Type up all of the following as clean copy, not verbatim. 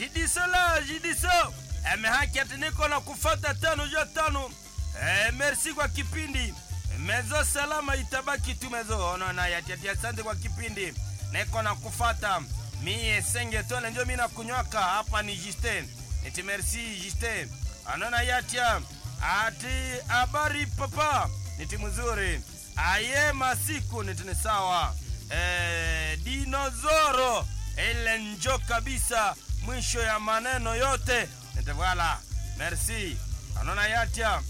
Jidiso. Haki ati niko na kufuata 5 merci kwa kipindi. Mezo salama itabaki tu mezo. Ona yati asante kwa kipindi. Niko na kufuata. Mie senge tole ndio mimi nakunywaka hapa ni Justin. Eti merci Justin. Anona yatia ati habari papa niti mzuri. Aye masiku niti sawa. Dinozoro ile njo kabisa mwisho ya maneno yote. Niti voilà. Merci. Anona yatia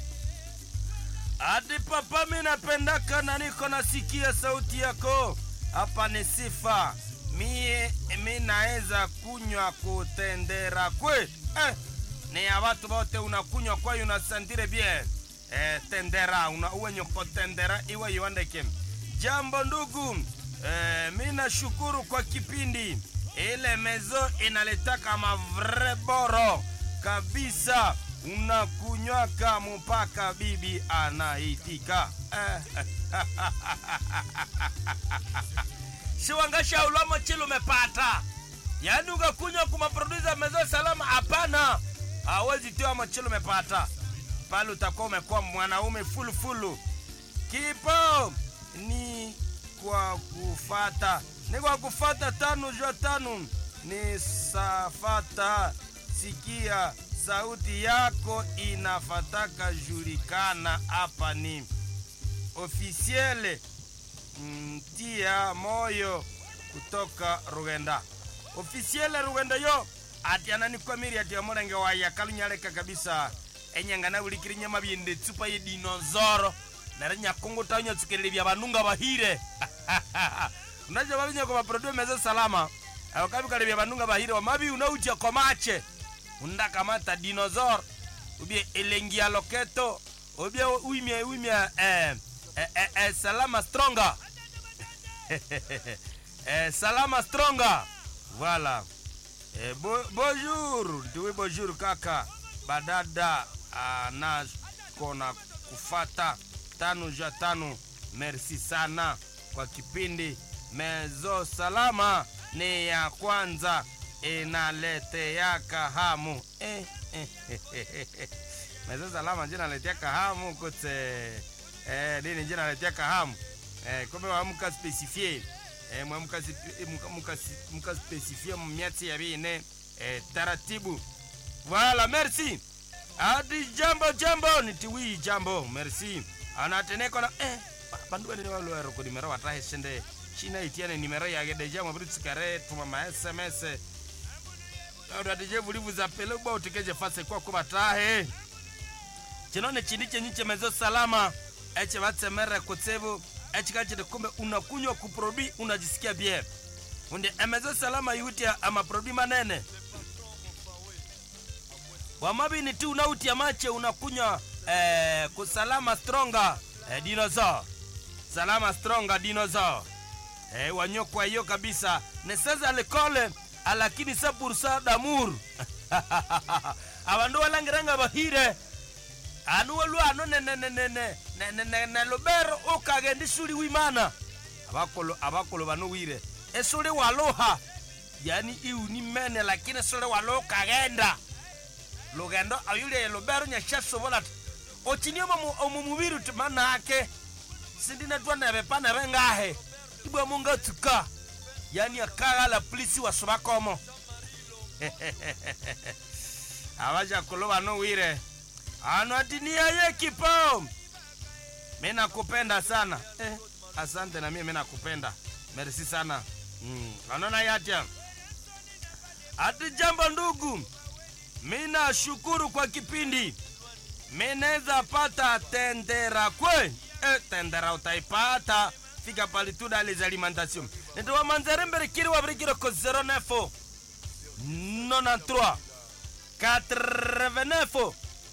ati papa mimi napendaka na niko nasikia sauti yako. Hapa ni sifa. Mimi naeza kunywa kutendera kwe. Ni ya watu wote unakunywa kwa unasandire bien. Tendera uwenye kutendera iwe yuandeke. Jambo ndugu. Mimi nashukuru kwa kipindi. Ile mezo inaletaka mavreboro kabisa. Unakunywa kama mpaka bibi anaitika. Siwangasha ulama chilo mepata. Yani ukakunywa kuma producer mezo salama hapana. Hawezi tiwa machilo mepata. Pale utakuwa umekuwa mwanaume fulu. Kipo ni kwa kufata. Ni kwa kufata 5 ni safata. Sikia sauti yako inafataka julikana hapa ni ofisiele. Tia moyo kutoka Rugenda. Ofisiele Rugenda yo ati anani kwa miri ati amorenge wa yakalunyaleka kabisa. Enyangana ulikirinya mabinde tsupa ye dinozoro. Narenya Kongo tanya tsukelebya banunga bahire. Unaje babinya kwa produce mezo salama. Akabi kalebya banunga bahire wa mabi unautia komache. Unda kamata dinozoro. Ubie elengia loketo. Ubie uimia salama stronger. Salama stronger. Voilà. Bonjour. Tuwe bonjour kaka. Badada na kona kufata 5 merci sana kwa kipindi. Mezo salama ni ya kwanza inalete ya kahamu. Mezo salama jina letea kahamu kote. Dini jina letea kahamu. Kumbe wa muka specifier. Muka specifier miati ya bine taratibu. Voilà, merci. Adi jambo nitiwi jambo. Merci. Anateneko na bandu ni walo ero ko nimero watahe sende. China itiane nimero ya gedeja mabritsi kare tuma ma SMS. Ado adije vulivu za pele ba utikeje fase kwa batahe. Chinone chiniche niche mezo salama. Eche batsemere kotsevu. Echikaje de kumbe unakunywa kuproduce unajisikia bien. Unde mezo salama yutia ama produce manene. Wamabi ni tu unautia mache unakunywa kusalama stronger dinosaur. Salama stronger dinosaur. Wanyokwa hiyo kabisa. Neseza lekole alakini 100% d'amour. Abandu walangiranga bahire. Anu walu anu ne lobero ukagenda suri wimana. Abakolo banu wire. Esuri waloha. Yani iuni mene lakini suri walo kagenda. Lugendo ayule lobero nyashaso bola. Ochinio omumubiru tumana ake. Sindina twana bepana bengahe. Ibwa munga tuka. Yani akaga la polisi wasobakomo. Awaja koloba no wire. Anwatinia ye kipo. Mimi nakupenda sana. Asante na mimi nakupenda. Merci sana. Anona yatia. Ati jambo ndugu. Mimi nashukuru kwa kipindi. Mimi naweza pata tendera kwe. Tendera utaipata. Fika pale tu dans les alimentations. Ndio manzerembere kiri wa brigiro ko 09 93 89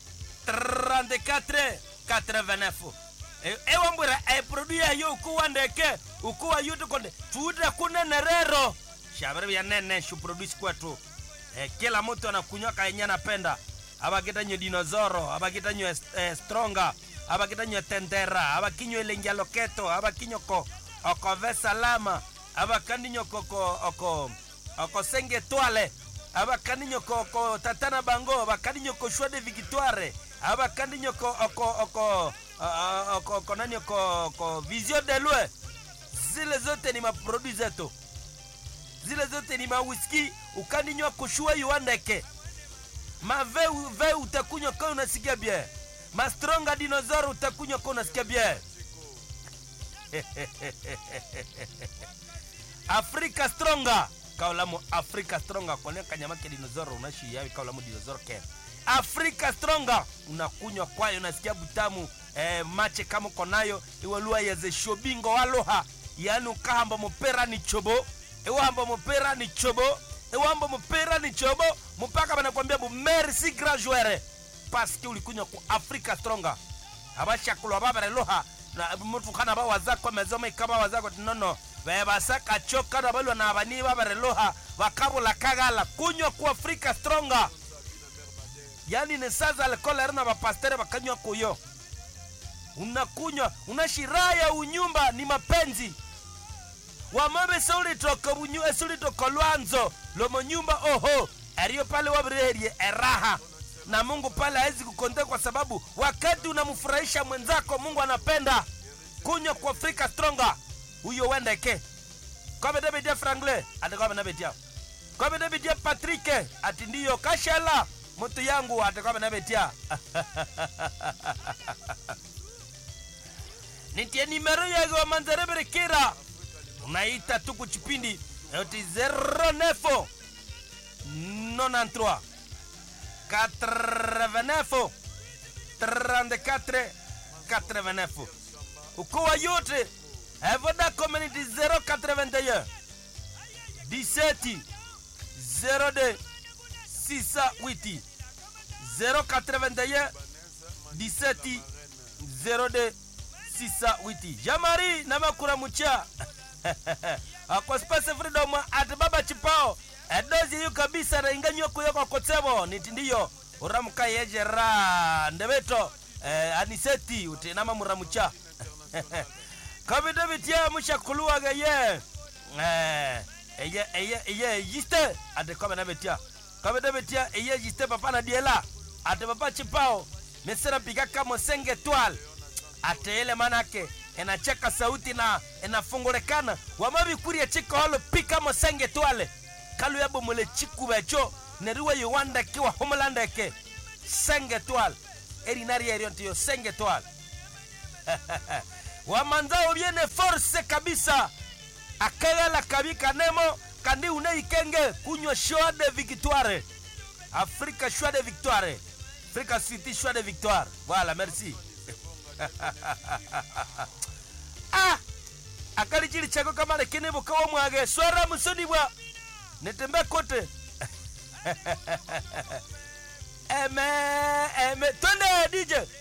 34 89. Ewa mbura produit yo kuwa ndeke ukuwa yutu konde tuuda kuna nerero shabari ya nene shu produce kwetu. Kila mtu anakunywa kanya napenda. Abakita nyo dinozoro, abakita nyo stronger, abakita nyo tendera, abakinyo elengia loketo, abakinyo oko ve salama, abakandi nyo oko senge toile, abakandinyo ko tatana bango bakandinyo ko choix de victoire abakandinyo ko nani ko vision de loin. Zile zote ni maproduit zetu, zile zote ni mawhisky ukandinyo kushua yuandeke mave utakunywa kwa unasikia bien, ma stronga dinosaur utakunywa kwa unasikia bien. Afrika stronga kaulamu Afrika stronga kone kanyama ke dinosaur unashi yawi kaulamu dinosaur ke Afrika stronga unakunywa kwayo unasikia butamu. Mache kama konayo iwalua yaze shobingo waloha yani ukahamba mopera ni chobo ewamba mopera ni chobo ewamba mopera ni chobo mpaka banakwambia bu merci grand joueur parce que ulikunywa ku Afrika stronga abasha kulwa babare loha na mtu kana ba wazako mezoma ikaba wazako nono beba saka choka na balwa na abani babare loha bakabula kagala kunywa ku Afrika stronga yani ne saza alcool erna ba pastere bakanywa kuyo unakunywa unashiraya unyumba ni mapenzi wamabe sauli toka bunyu esuli toka lwanzo lomo nyumba oho ariyo pale wabirerie eraha na Mungu pale hawezi kukonde kwa sababu wakati unamfurahisha mwenzako Mungu anapenda. Kunywa kwa Afrika stronga huyo wendeke kwa David Franklin atakuwa nabetia kwa David Patrick ati ndiyo kashala mtu yangu atakuwa nabetia. Nitie nimero ya manzarebere kira unaita tu kuchipindi oti 09 93 89 34 89 ukowa yote Voda Community 081 17 02 68 081 17 02 68 Jamari na makura mucha kwa space freedom at baba chipao edozi yu kabisa na inganyo kuyoko kotsebo nitindiyo uramuka yejera ndebeto aniseti utinama muramucha kabida bitia musha kuluwaga ye yiste ade kama na betia kabida bitia yiste papa na diela ade baba chipao mesera piga kama 5 étoiles ate ele manake enacheka sauti na enafungulekana wamabi kuria chiko holo pika mo 5 étoiles kalu yabo mole chiku becho neriwa yuwanda kiwa homelanda ke 5 étoiles erinari eriontiyo 5 étoiles wamanzao viene force kabisa akagala kabika nemo kandi unaikenge kunywa choix de victoire Afrika choix de victoire Afrika City choix de victoire. Voilà, merci. Akali chili chako kama lekine bukawa mwage swara musoni bwa netembe kote. Eme twende DJ